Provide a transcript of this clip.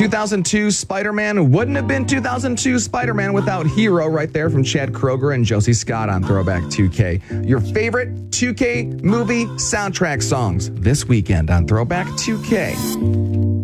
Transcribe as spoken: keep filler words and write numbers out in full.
two thousand two Spider-Man wouldn't have been two thousand two Spider-Man without Hero right there from Chad Kroger and Josie Scott on Throwback two K. Your favorite two K movie soundtrack songs this weekend on Throwback two K.